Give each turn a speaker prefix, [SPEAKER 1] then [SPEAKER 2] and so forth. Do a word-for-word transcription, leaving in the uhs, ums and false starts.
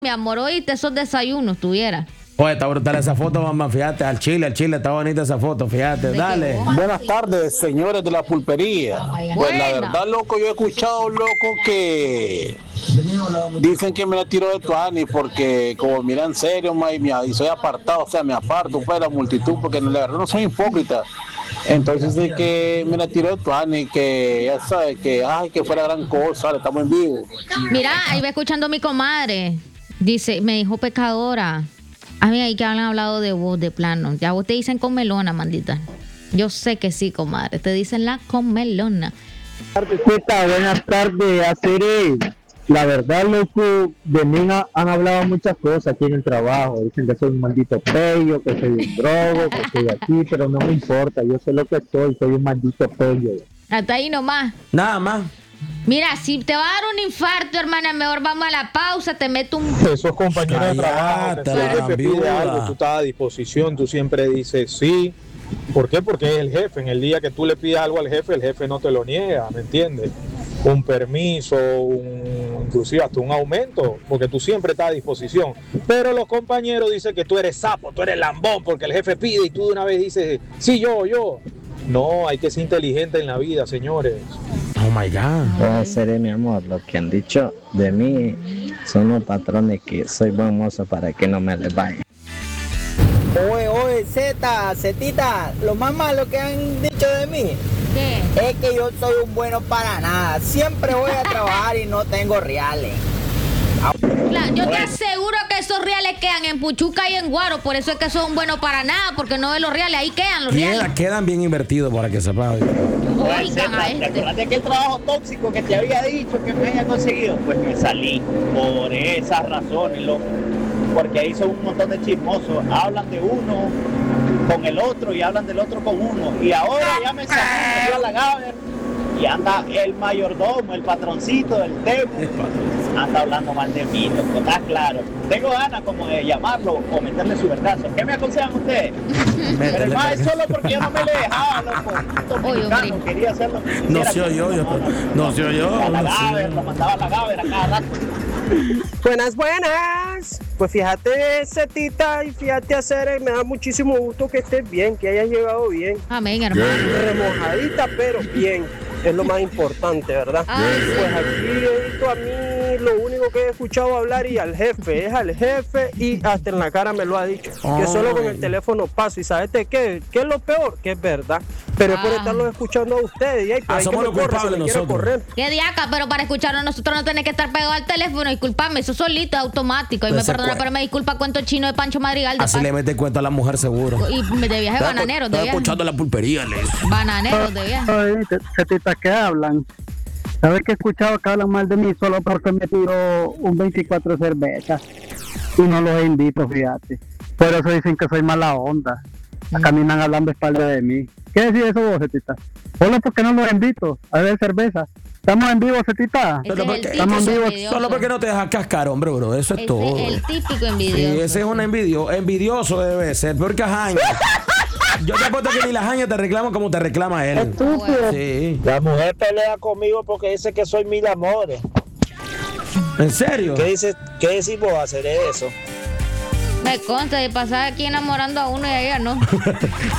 [SPEAKER 1] Mi amor, oíste esos desayunos, tuviera.
[SPEAKER 2] Oye, está brutal esa foto, mamá, fíjate, al chile, al chile, está bonita esa foto, fíjate, dale.
[SPEAKER 3] Buenas tardes, señores de la pulpería. Pues la verdad, loco, yo he escuchado, loco, que dicen que me la tiró de Tuani porque como mira en serio, ma, y, me, y soy apartado, o sea, me aparto pues de la multitud porque la verdad no soy hipócrita. Entonces dice que me la tiró de Tuani, que ya sabe, que ay, que fuera gran cosa, estamos en vivo.
[SPEAKER 1] Mira, ahí va escuchando a mi comadre. Dice, me dijo pecadora. A mí ahí que han hablado de vos, de plano. Ya vos te dicen con melona, mandita. Yo sé que sí, comadre. Te dicen la con melona.
[SPEAKER 4] Buenas tardes, Acere. La verdad, loco, de mí ha- han hablado muchas cosas aquí en el trabajo. Dicen que soy un maldito pello, que soy un drogo, que soy aquí, pero no me importa. Yo sé lo que soy, soy un maldito pello.
[SPEAKER 1] Hasta ahí nomás.
[SPEAKER 2] Nada más.
[SPEAKER 1] Mira, si te va a dar un infarto, hermana, mejor vamos a la pausa, te meto un...
[SPEAKER 5] Esos compañeros de trabajo,
[SPEAKER 2] Cállate,
[SPEAKER 5] que
[SPEAKER 2] la
[SPEAKER 5] si te pide
[SPEAKER 2] viuda.
[SPEAKER 5] algo, tú estás a disposición, tú siempre dices sí. ¿Por qué? Porque es el jefe. En el día que tú le pidas algo al jefe, el jefe no te lo niega, ¿me entiendes? Un permiso, un, inclusive hasta un aumento, porque tú siempre estás a disposición. Pero los compañeros dicen que tú eres sapo, tú eres lambón, porque el jefe pide y tú de una vez dices, sí, yo, yo. No, hay que ser inteligente en la vida, señores.
[SPEAKER 2] Oh my God.
[SPEAKER 6] Puede ser, mi amor, lo que han dicho de mí son los patrones que soy buen mozo para que no me les vaya.
[SPEAKER 7] Oye, oye, Zeta, Zetita, lo más malo que han dicho de mí
[SPEAKER 1] ¿Qué?
[SPEAKER 7] es que yo soy un bueno para nada. Siempre voy a trabajar y no tengo reales.
[SPEAKER 1] Claro, yo te aseguro que esos reales quedan en Puchuca y en Guaro. Por eso es que son buenos para nada, porque no de los reales. Ahí quedan los reales.
[SPEAKER 2] Queda- quedan bien invertidos para que sepa.
[SPEAKER 1] Oigan a
[SPEAKER 8] ¿Te
[SPEAKER 1] este.
[SPEAKER 8] acuerdas de aquel trabajo tóxico que te había dicho que me había conseguido? Pues me salí por esas razones, loco. Porque ahí son un montón de chismosos. Hablan de uno con el otro y hablan del otro con uno. Y ahora ya me salí, me fui a la Gaber y anda el mayordomo, el patroncito del Temo. Anda hablando mal de mí, loco, está claro. Tengo ganas como de llamarlo o meterle su vergazo. ¿Qué me aconsejan ustedes? Pero el más es solo porque yo no me le dejaba, loco. Un dominicano,
[SPEAKER 1] hombre.
[SPEAKER 8] quería hacerlo. que
[SPEAKER 2] No
[SPEAKER 8] quisiera
[SPEAKER 2] se oyó,
[SPEAKER 8] que-
[SPEAKER 2] yo. No se oyó.
[SPEAKER 8] A la
[SPEAKER 2] no se
[SPEAKER 8] Gaber,
[SPEAKER 2] oyó.
[SPEAKER 8] lo mandaba a la Gaber a cada rato.
[SPEAKER 9] Buenas, buenas. Pues fíjate, Zetita, y fíjate, hacer, me da muchísimo gusto que estés bien, que hayas llegado bien.
[SPEAKER 1] Amén, hermano.
[SPEAKER 9] Remojadita, pero bien. Es lo más importante, ¿verdad?
[SPEAKER 1] Ay, sí.
[SPEAKER 9] Pues aquí he visto a mí lo único que he escuchado hablar y al jefe, es al jefe y hasta en la cara me lo ha dicho. Que solo con el teléfono paso. ¿Y sabes de qué? ¿Qué es lo peor? Que es verdad. Pero es por
[SPEAKER 1] Ah.
[SPEAKER 9] estarlos escuchando a ustedes. Y ahí,
[SPEAKER 2] Ah,
[SPEAKER 9] pues,
[SPEAKER 2] somos
[SPEAKER 9] que
[SPEAKER 2] los
[SPEAKER 9] me corra,
[SPEAKER 2] culpables
[SPEAKER 9] si me quiere
[SPEAKER 2] nosotros.
[SPEAKER 9] correr.
[SPEAKER 1] Qué diaca, pero para escucharnos nosotros no tenés que estar pegado al teléfono. Disculpame, eso solito es automático. Y
[SPEAKER 2] Pues
[SPEAKER 1] me
[SPEAKER 2] se
[SPEAKER 1] perdona,
[SPEAKER 2] puede.
[SPEAKER 1] pero me disculpa cuento chino de Pancho Madrigal. De
[SPEAKER 2] Así le mete cuenta a la mujer seguro.
[SPEAKER 1] Y me- de viaje bananeros, de
[SPEAKER 2] Estaba
[SPEAKER 1] viaje.
[SPEAKER 2] escuchando la pulpería, les.
[SPEAKER 1] Bananeros de viaje.
[SPEAKER 4] Oye, Zetita, ¿qué hablan? ¿Sabes que he escuchado que hablan mal de mí solo porque me tiro un veinticuatro cervezas? Y no los invito, fíjate. Por eso dicen que soy mala onda. Caminan hablando espalda de mí. ¿Qué decís eso vos, Zetita? Solo porque no los invito a beber cerveza. ¿Estamos en vivo, Zetita?
[SPEAKER 1] Ese
[SPEAKER 2] Solo
[SPEAKER 1] es el
[SPEAKER 2] porque-
[SPEAKER 1] típico
[SPEAKER 4] estamos vivos,
[SPEAKER 1] envidioso.
[SPEAKER 2] Solo porque no te dejas cascar, hombre, bro. Eso es
[SPEAKER 1] Ese
[SPEAKER 2] todo.
[SPEAKER 1] es el típico
[SPEAKER 2] Sí,
[SPEAKER 1] envidioso.
[SPEAKER 2] ese es un envidio, envidioso debe ser, peor que Jaña. Yo te apuesto que ni la Jaña te reclama como te reclama él. Sí.
[SPEAKER 9] La mujer pelea conmigo porque dice que soy mil amores.
[SPEAKER 2] ¿En serio?
[SPEAKER 9] ¿Qué dices, qué decís vos hacer eso?
[SPEAKER 1] Me consta de pasar aquí enamorando a uno y a ella no.